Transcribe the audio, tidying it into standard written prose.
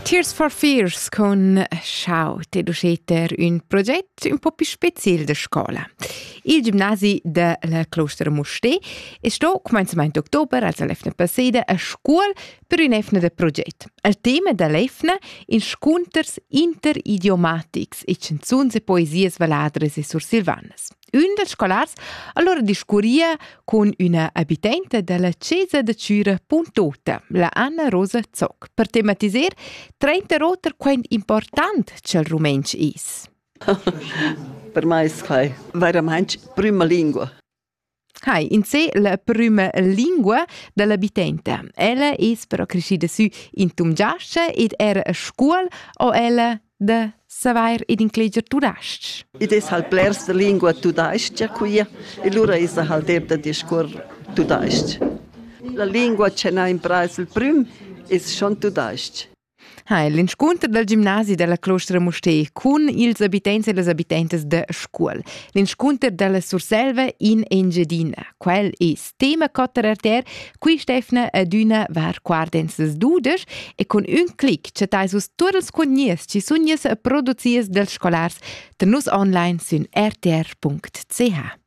Tears for Fears con Schau, Teduscheter, un progetto un po' più speciale da scuola. Il gimnasi della Clostra Musté è sto, cominciamento ottobre, also l'efna passata, a scuola per un efna de progetto. Il tema dell'efna in sconters interidiomatics e canzons e poesies valadres e sursilvanas. Un dels scolars allora discuria con una abitante della Chiesa de Ciura Puntota, la Anna Rosa Zoc, per tematiser 30 roter quant important c'è il rumensch is. Per me è veramente prima lingua. Hai, in sé la prima lingua dell'abitante. Ella è però crescita su in Tumgiascia ed era a scuola o ella da savoir ed incleger tudast. Ed è halt l'ersta lingua tudast qui e allora è halt da discor tudast. La lingua che na imparato il prim è schon tudast. L'incontro del gimnasi della Clostra Musté con ils abitants e le abitantes de scuola. L'incontro della Surselva in Engiadina. Quel è tema cotterarter qui Stefna ad una var quardenses dudes e con un clic c'è taisus tutti els cognies ci sognies produzies dels scolars tenus online sun rtr.ch.